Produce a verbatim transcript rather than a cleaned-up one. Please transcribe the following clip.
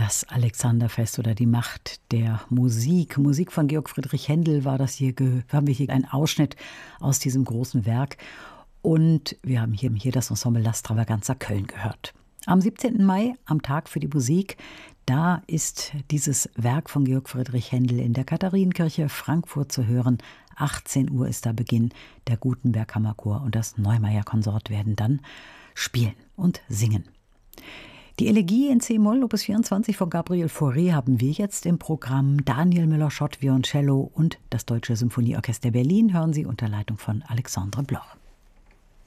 Das Alexanderfest oder die Macht der Musik. Musik von Georg Friedrich Händel war das hier. Haben wir hier einen Ausschnitt aus diesem großen Werk. Und wir haben hier, hier das Ensemble La Stravaganza Köln gehört. Am siebzehnten Mai, am Tag für die Musik, da ist dieses Werk von Georg Friedrich Händel in der Katharinenkirche Frankfurt zu hören. achtzehn Uhr ist da Beginn. Der Gutenberg Kammerchor und das Neumeier Konsort werden dann spielen und singen. Die Elegie in C-Moll, Opus vierundzwanzig von Gabriel Fauré haben wir jetzt im Programm. Daniel Müller-Schott, Violoncello und das Deutsche Symphonieorchester Berlin hören Sie unter Leitung von Alexandre Bloch.